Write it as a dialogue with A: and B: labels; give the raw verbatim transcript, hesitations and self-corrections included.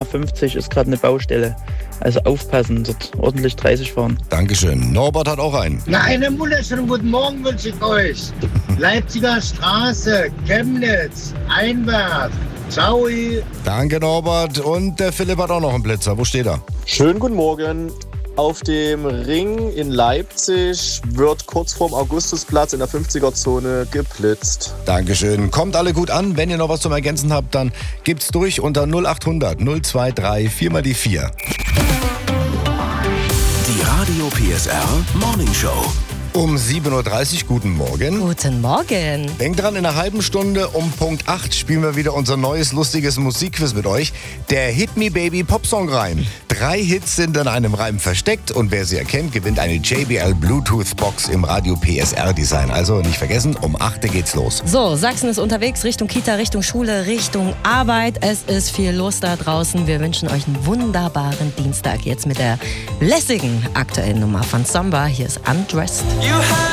A: fünfzig ist gerade eine Baustelle. Also aufpassen, dort ordentlich dreißig fahren.
B: Dankeschön. Norbert hat auch einen.
C: Na, einen wunderschönen guten Morgen wünsche ich euch. Leipziger Straße, Chemnitz, Einwärts. Ciao.
B: Danke, Norbert. Und der Philipp hat auch noch einen Blitzer. Wo steht er?
D: Schönen guten Morgen. Auf dem Ring in Leipzig wird kurz vorm Augustusplatz in der fünfziger-Zone geblitzt.
B: Dankeschön. Kommt alle gut an. Wenn ihr noch was zum Ergänzen habt, dann gibt's durch unter null acht hundert null zwei drei vier mal die vier.
E: Die Radio P S R Morning Show.
B: Um sieben Uhr dreißig, guten Morgen.
F: Guten Morgen.
B: Denkt dran, in einer halben Stunde um Punkt acht spielen wir wieder unser neues, lustiges Musikquiz mit euch. Der Hit Me Baby Popsong-Reim. Drei Hits sind in einem Reim versteckt und wer sie erkennt, gewinnt eine J B L Bluetooth-Box im Radio P S R-Design. Also nicht vergessen, um acht Uhr geht's los.
F: So, Sachsen ist unterwegs, Richtung Kita, Richtung Schule, Richtung Arbeit. Es ist viel los da draußen. Wir wünschen euch einen wunderbaren Dienstag. Jetzt mit der lässigen aktuellen Nummer von Samba. Hier ist Undressed.